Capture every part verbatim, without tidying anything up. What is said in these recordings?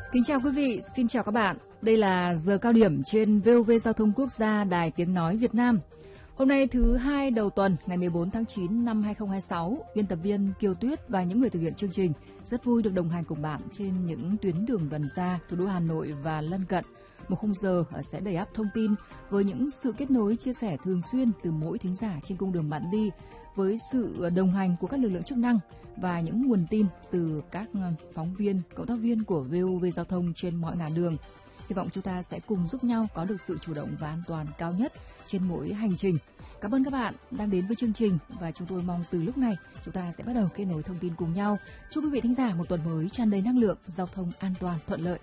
Kính chào quý vị, xin chào các bạn. Đây là giờ cao điểm trên vê o vê Giao thông Quốc gia, Đài Tiếng Nói Việt Nam. Hôm nay thứ hai đầu tuần, ngày mười bốn tháng chín năm hai nghìn không trăm hai mươi sáu, biên tập viên Kiều Tuyết và những người thực hiện chương trình rất vui được đồng hành cùng bạn trên những tuyến đường gần xa, thủ đô Hà Nội và lân cận. Một khung giờ sẽ đầy ắp thông tin với những sự kết nối chia sẻ thường xuyên từ mỗi thính giả trên cung đường bạn đi, với sự đồng hành của các lực lượng chức năng và những nguồn tin từ các phóng viên, cộng tác viên của vê o vê Giao thông trên mọi ngả đường. Hy vọng chúng ta sẽ cùng giúp nhau có được sự chủ động và an toàn cao nhất trên mỗi hành trình. Cảm ơn các bạn đang đến với chương trình và chúng tôi mong từ lúc này chúng ta sẽ bắt đầu kết nối thông tin cùng nhau. Chúc quý vị thính giả một tuần mới tràn đầy năng lượng, giao thông an toàn, thuận lợi.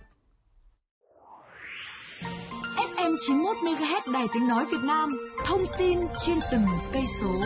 ép em chín mươi mốt mê ga héc Đài Tiếng Nói Việt Nam, thông tin trên từng cây số.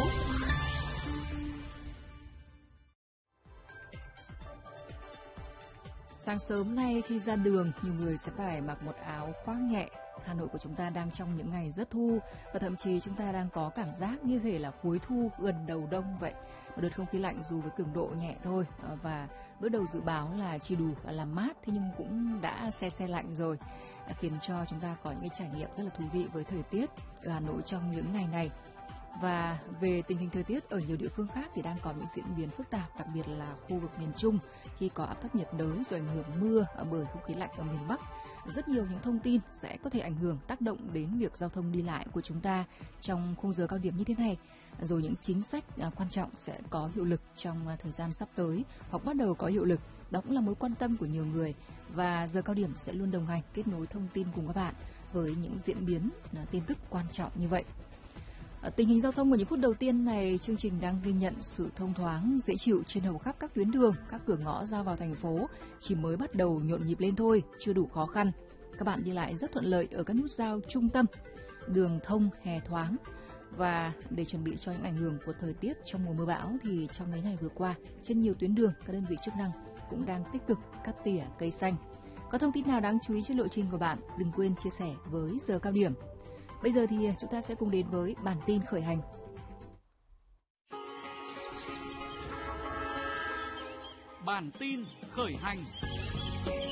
Sáng sớm nay khi ra đường, nhiều người sẽ phải mặc một áo khoác nhẹ. Hà Nội của chúng ta đang trong những ngày rất thu và thậm chí chúng ta đang có cảm giác như thể là cuối thu gần đầu đông vậy. Một đợt không khí lạnh dù với cường độ nhẹ thôi và bước đầu dự báo là chỉ đủ làm mát, thế nhưng cũng đã se se lạnh rồi, khiến cho chúng ta có những cái trải nghiệm rất là thú vị với thời tiết ở Hà Nội trong những ngày này. Và về tình hình thời tiết ở nhiều địa phương khác thì đang có những diễn biến phức tạp, đặc biệt là khu vực miền Trung khi có áp thấp nhiệt đới rồi ảnh hưởng mưa bởi không khí lạnh ở miền Bắc. Rất nhiều những thông tin sẽ có thể ảnh hưởng, tác động đến việc giao thông đi lại của chúng ta trong khung giờ cao điểm như thế này. Rồi những chính sách quan trọng sẽ có hiệu lực trong thời gian sắp tới hoặc bắt đầu có hiệu lực. Đó cũng là mối quan tâm của nhiều người và giờ cao điểm sẽ luôn đồng hành, kết nối thông tin cùng các bạn với những diễn biến tin tức quan trọng như vậy. Tình hình giao thông của những phút đầu tiên này, chương trình đang ghi nhận sự thông thoáng, dễ chịu trên hầu khắp các tuyến đường, các cửa ngõ ra vào thành phố chỉ mới bắt đầu nhộn nhịp lên thôi, chưa đủ khó khăn. Các bạn đi lại rất thuận lợi ở các nút giao trung tâm, đường thông hè thoáng. Và để chuẩn bị cho những ảnh hưởng của thời tiết trong mùa mưa bão thì trong mấy ngày vừa qua, trên nhiều tuyến đường, các đơn vị chức năng cũng đang tích cực cắt tỉa cây xanh. Có thông tin nào đáng chú ý trên lộ trình của bạn, đừng quên chia sẻ với giờ cao điểm. Bây giờ thì chúng ta sẽ cùng đến với bản tin khởi hành. Bản tin khởi hành.